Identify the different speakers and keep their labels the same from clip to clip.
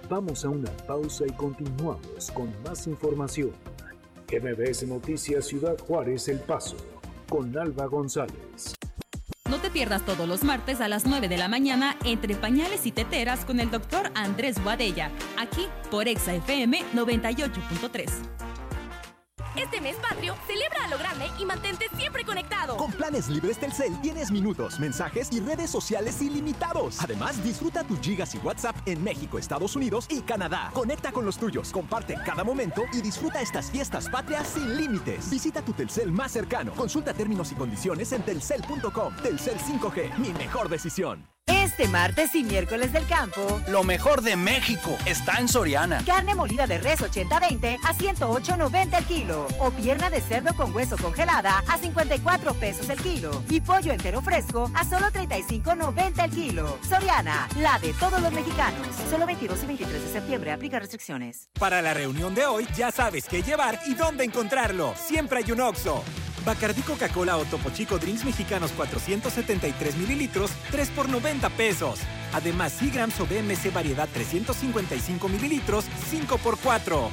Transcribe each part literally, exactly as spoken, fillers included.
Speaker 1: Vamos a una pausa y continuamos con más información. M B S Noticias Ciudad Juárez El Paso, con Alba González.
Speaker 2: No te pierdas todos los martes a las nueve de la mañana Entre Pañales y Teteras con el doctor Andrés Boadella, aquí por Exa F M noventa y ocho punto tres.
Speaker 3: Este mes patrio, celebra a lo grande y mantente siempre conectado.
Speaker 4: Con planes libres Telcel tienes minutos, mensajes y redes sociales ilimitados. Además, disfruta tus gigas y WhatsApp en México, Estados Unidos y Canadá. Conecta con los tuyos, comparte cada momento y disfruta estas fiestas patrias sin límites. Visita tu Telcel más cercano. Consulta términos y condiciones en telcel punto com. Telcel cinco G, mi mejor decisión.
Speaker 5: Este martes y miércoles del campo,
Speaker 6: lo mejor de México está en Soriana.
Speaker 5: Carne molida de res ochenta veinte a ciento ocho noventa el kilo. O pierna de cerdo con hueso congelada a cincuenta y cuatro pesos el kilo. Y pollo entero fresco a solo treinta y cinco noventa el kilo. Soriana, la de todos los mexicanos. Solo veintidós y veintitrés de septiembre, aplica restricciones.
Speaker 7: Para la reunión de hoy ya sabes qué llevar y dónde encontrarlo. Siempre hay un Oxxo. Bacardí Coca-Cola o Topo Chico Drinks Mexicanos cuatrocientos setenta y tres mililitros, tres por noventa pesos. Además, Seagrams o B M C Variedad trescientos cincuenta y cinco mililitros, cinco por cuatro.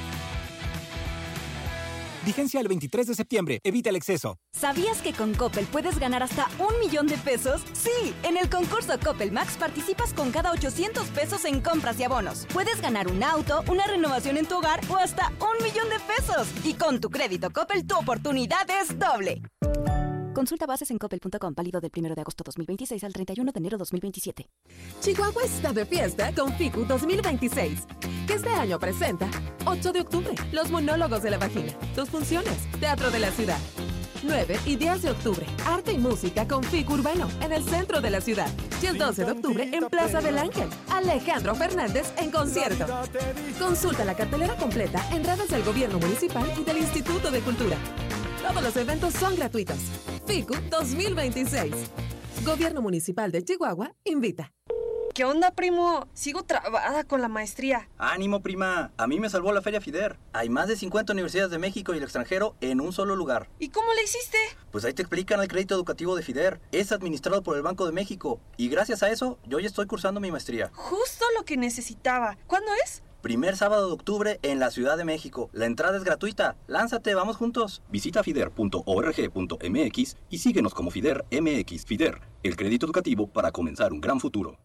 Speaker 7: Vigencia el veintitrés de septiembre. Evita el exceso.
Speaker 2: ¿Sabías que con Coppel puedes ganar hasta un millón de pesos? Sí, en el concurso Coppel Max participas con cada ochocientos pesos en compras y abonos. Puedes ganar un auto, una renovación en tu hogar o hasta un millón de pesos. Y con tu crédito Coppel, tu oportunidad es doble. Consulta bases en coppel punto com, válido del primero de agosto dos mil veintiséis al treinta y uno de enero dos mil veintisiete.
Speaker 8: Chihuahua está de fiesta con FICU dos mil veintiséis, que este año presenta ocho de octubre, Los Monólogos de la Vagina, dos funciones, Teatro de la Ciudad. nueve y diez de octubre, Arte y Música con FICU Urbano, en el centro de la ciudad. Y el doce de octubre, en Plaza del Ángel, Alejandro Fernández en concierto. Consulta la cartelera completa en redes del Gobierno Municipal y del Instituto de Cultura. Todos los eventos son gratuitos. FICU dos mil veintiséis. Gobierno Municipal de Chihuahua invita.
Speaker 9: ¿Qué onda, primo? Sigo trabada con la maestría.
Speaker 6: ¡Ánimo, prima! A mí me salvó la Feria FIDER. Hay más de cincuenta universidades de México y el extranjero en un solo lugar.
Speaker 9: ¿Y cómo le hiciste?
Speaker 6: Pues ahí te explican el crédito educativo de FIDER. Es administrado por el Banco de México. Y gracias a eso, yo ya estoy cursando mi maestría.
Speaker 9: Justo lo que necesitaba. ¿Cuándo es?
Speaker 6: Primer sábado de octubre en la Ciudad de México. La entrada es gratuita. Lánzate, vamos juntos. Visita fider punto org punto m x y síguenos como FIDER M X. FIDER, el crédito educativo para comenzar un gran futuro.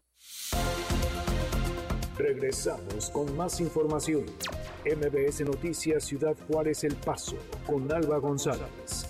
Speaker 1: Regresamos con más información. M B S Noticias Ciudad Juárez El Paso, con Alba González.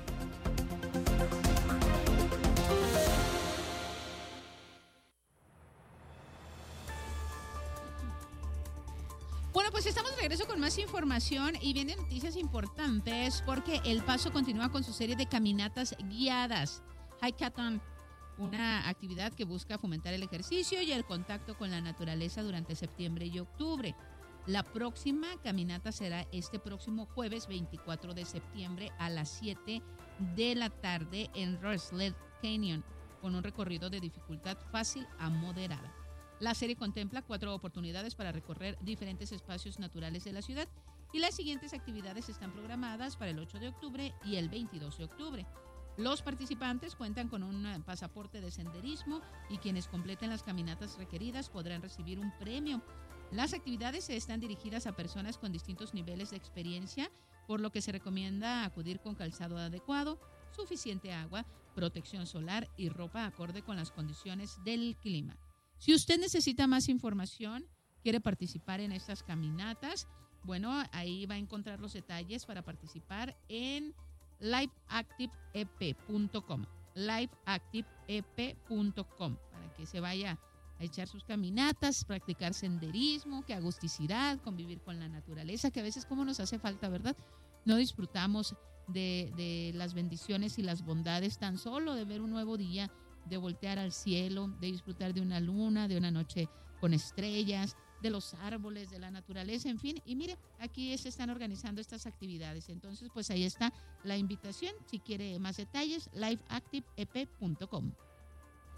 Speaker 10: Bueno, pues estamos de regreso con más información y vienen noticias importantes porque El Paso continúa con su serie de caminatas guiadas. Hikeathon, una actividad que busca fomentar el ejercicio y el contacto con la naturaleza durante septiembre y octubre. La próxima caminata será este próximo jueves veinticuatro de septiembre a las siete de la tarde en Roseland Canyon, con un recorrido de dificultad fácil a moderada. La serie contempla cuatro oportunidades para recorrer diferentes espacios naturales de la ciudad y las siguientes actividades están programadas para el ocho de octubre y el veintidós de octubre. Los participantes cuentan con un pasaporte de senderismo y quienes completen las caminatas requeridas podrán recibir un premio. Las actividades están dirigidas a personas con distintos niveles de experiencia, por lo que se recomienda acudir con calzado adecuado, suficiente agua, protección solar y ropa acorde con las condiciones del clima. Si usted necesita más información, quiere participar en estas caminatas, bueno, ahí va a encontrar los detalles para participar en live active e p punto com, live active e p punto com, para que se vaya a echar sus caminatas, practicar senderismo, que agusticidad, convivir con la naturaleza, que a veces como nos hace falta, ¿verdad? No disfrutamos de, de las bendiciones y las bondades tan solo de ver un nuevo día, de voltear al cielo, de disfrutar de una luna, de una noche con estrellas, de los árboles, de la naturaleza, en fin. Y mire, aquí se están organizando estas actividades. Entonces, pues ahí está la invitación. Si quiere más detalles, live active e p punto com.